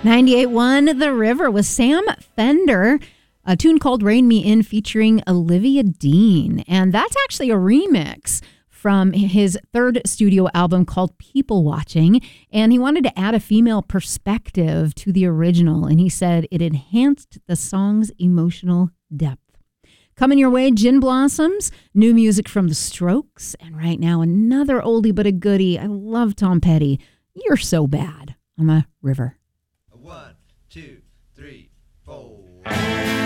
98.1 The River with Sam Fender, a tune called Rain Me In featuring Olivia Dean. And that's actually a remix from his third studio album called People Watching. And he wanted to add a female perspective to the original. And he said it enhanced the song's emotional depth. Coming your way, Gin Blossoms, new music from The Strokes. And right now, another oldie but a goodie. I love Tom Petty. You're So Bad on The River. 1, 2, 3, 4.